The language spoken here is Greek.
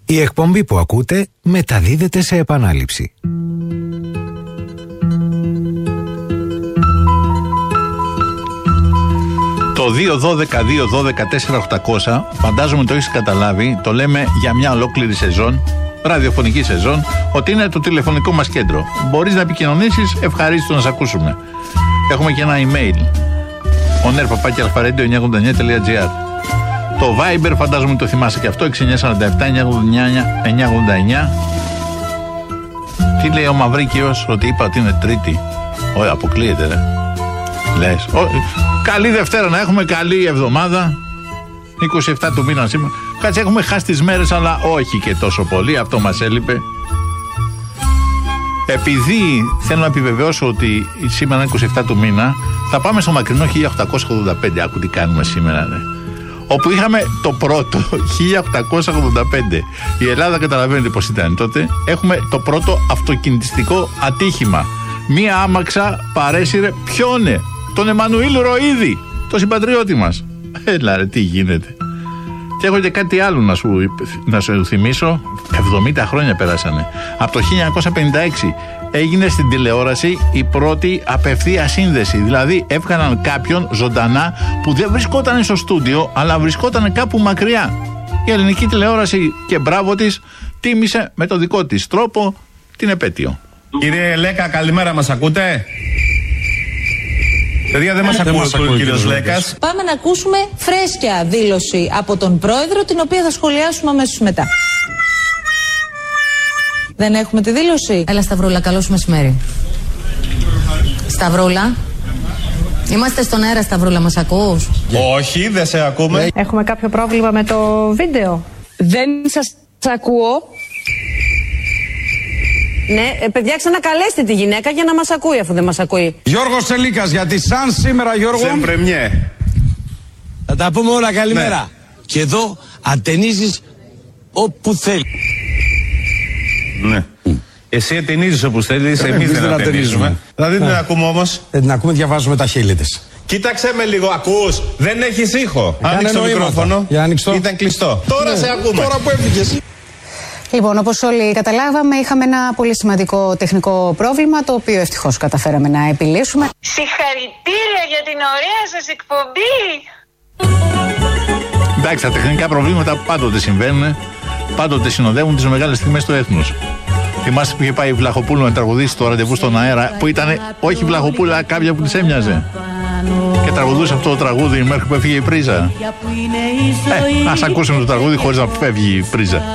Η εκπομπή που ακούτε μεταδίδεται σε επανάληψη. Το 2-12-2-12-4-800, φαντάζομαι το έχεις καταλάβει, το λέμε για μια ολόκληρη σεζόν, ραδιοφωνική σεζόν, ότι είναι το τηλεφωνικό μας κέντρο. Μπορείς να επικοινωνήσεις, ευχαρίστω να σε ακούσουμε. Έχουμε και ένα email, oner@alpha-radio989.gr. Το Viber, φαντάζομαι το θυμάσαι και αυτό, 6947-989-989. Τι λέει ο Μαυρίκιος, ότι είπα ότι είναι Τρίτη? Όχι, αποκλείεται ρε. Λες. Καλή Δευτέρα να έχουμε, καλή εβδομάδα. 27 του μήνα σήμερα. Κάτσε, έχουμε χάσει τις μέρες, αλλά όχι και τόσο πολύ. Αυτό μας έλειπε. Επειδή θέλω να επιβεβαιώσω ότι σήμερα είναι 27 του μήνα, θα πάμε στο μακρινό 1885. Άκου τι κάνουμε σήμερα, ναι. Όπου είχαμε το πρώτο 1885. Η Ελλάδα, καταλαβαίνετε πως ήταν τότε. Έχουμε το πρώτο αυτοκινητιστικό ατύχημα. Μία άμαξα παρέσυρε ποιόνε? Τον Εμμανουήλ Ροΐδη, το συμπατριώτη μας. Έλα ρε, τι γίνεται. Και έχω και κάτι άλλο να σου θυμίσω. 70 χρόνια περάσανε. Από το 1956 έγινε στην τηλεόραση η πρώτη απευθεία σύνδεση. Δηλαδή έβγαλαν κάποιον ζωντανά που δεν βρισκόταν στο στούντιο, αλλά βρισκόταν κάπου μακριά. Η ελληνική τηλεόραση, και μπράβο της, τίμησε με το δικό της τρόπο την επέτειο. Κύριε Λέκα, καλημέρα, μας ακούτε? Παιδιά, δεν μας ακούει ο κύριος Λέκας. Πάμε να ακούσουμε φρέσκια δήλωση από τον πρόεδρο, την οποία θα σχολιάσουμε αμέσως μετά. Δεν έχουμε τη δήλωση. Έλα Σταυρούλα, καλώς μεσημέρι. Σταυρούλα. Είμαστε στον αέρα, Σταυρούλα, μας ακούς? Όχι, δεν σε ακούμε. Έχουμε κάποιο πρόβλημα με το βίντεο? Δεν σας ακούω. Ναι, παιδιά, ξανακαλέστε τη γυναίκα για να μας ακούει, αφού δεν μας ακούει. Γιώργος Σελίκας, γιατί σαν σήμερα, Γιώργο... Σεμπρεμιέ. Θα τα πούμε όλα, καλημέρα. Ναι. Και εδώ ατενίζεις όπου θέλει. Ναι. Εσύ ατενίζεις όπου θέλεις, εμείς δεν ατενίζουμε. Δηλαδή δεν την ακούμε όμως. Δεν την ακούμε, διαβάζουμε τα χείλη της. Κοίταξε με λίγο, ακούς? Δεν έχεις ήχο. Άνοιξε το μικρόφωνο. Για ανοίξω. Ήταν κλειστό. Τώρα σε ακούμε. Τώρα που έφυγες. Λοιπόν, όπως όλοι καταλάβαμε, είχαμε ένα πολύ σημαντικό τεχνικό πρόβλημα, το οποίο ευτυχώς καταφέραμε να επιλύσουμε. Συγχαρητήρια για την ωραία σας εκπομπή! Εντάξει, τα τεχνικά προβλήματα πάντοτε συμβαίνουν, πάντοτε συνοδεύουν τις μεγάλες στιγμές του έθνους. Θυμάστε που είχε πάει η Βλαχοπούλου να τραγουδήσει το ραντεβού στον αέρα, που ήταν όχι η Βλαχοπούλου, αλλά κάποια που της έμοιαζε. Και τραγουδούσε αυτό το τραγούδι μέχρι που έφυγε η πρίζα. Ας ακούσουμε το τραγούδι χωρίς να φεύγει η πρίζα.